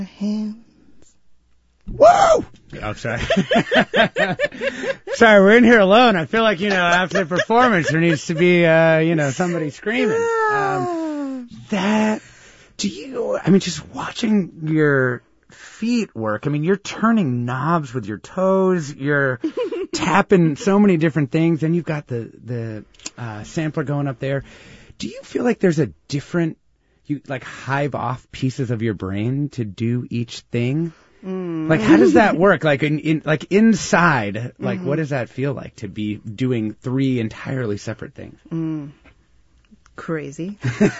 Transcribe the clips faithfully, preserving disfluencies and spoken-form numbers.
Hands. Whoa! Oh, sorry. Sorry, we're in here alone. I feel like, you know, after the performance, there needs to be, uh, you know, somebody screaming. Um, that, do you, I mean, just watching your feet work, I mean, you're turning knobs with your toes, you're tapping so many different things, and you've got the, the uh, sampler going up there. Do you feel like there's a different, you like hive off pieces of your brain to do each thing? Mm. Like, how does that work? Like, in, in like inside, like, mm-hmm. what does that feel like to be doing three entirely separate things? Mm. Crazy.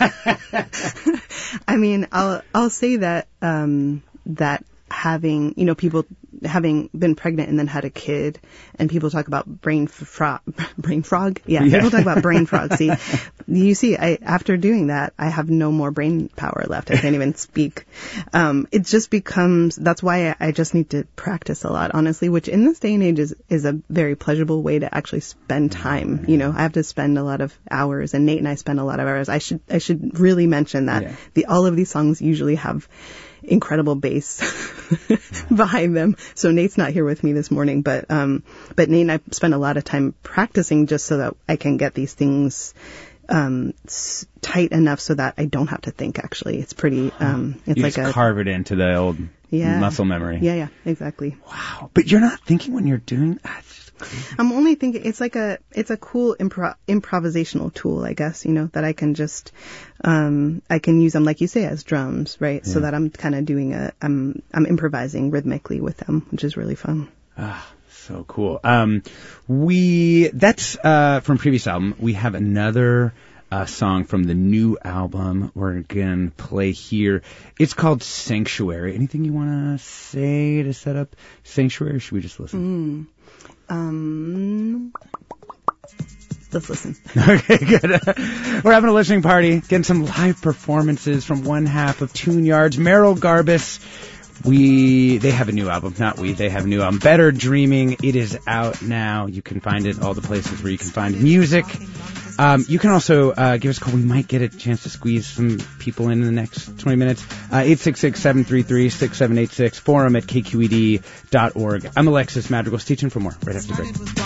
I mean, I'll I'll say that um, that having, you know, people having been pregnant and then had a kid, and people talk about brain frog, brain frog. Yeah, yeah, people talk about brain frog. See, you see, I after doing that, I have no more brain power left. I can't even speak. Um, it just becomes, that's why I, I just need to practice a lot, honestly, which in this day and age is, is a very pleasurable way to actually spend time. You know, I have to spend a lot of hours, and Nate and I spend a lot of hours. I should, I should really mention that yeah. the, all of these songs usually have incredible bass behind them. So Nate's not here with me this morning, but um, but Nate and I spend a lot of time practicing just so that I can get these things um, s- tight enough so that I don't have to think. Actually, it's pretty. Um, it's you like just a carve it into the old yeah. muscle memory. Yeah, yeah, exactly. Wow, but you're not thinking when you're doing that. I'm only thinking it's like a it's a cool impro- improvisational tool, I guess, you know, that I can just um I can use them, like you say, as drums, right? Yeah. So that I'm kind of doing a I'm I'm improvising rhythmically with them, which is really fun. Ah, so cool. Um, we that's uh from previous album. We have another uh song from the new album we're gonna play here. It's called Sanctuary. Anything you want to say to set up Sanctuary? Or should we just listen? Mm. Um, let's listen. Okay, good. We're having a listening party, getting some live performances from one half of Tune Yards. Merrill Garbus, we, they have a new album, not we, they have a new album, Better Dreaming. It is out now. You can find it all the places where you can find music. Um, you can also uh, give us a call. We might get a chance to squeeze some people in in the next twenty minutes. Uh, eight six six, seven three three, six seven eight six, forum at k q e d dot org. I'm Alexis Madrigal. Stay tuned for more right after the break.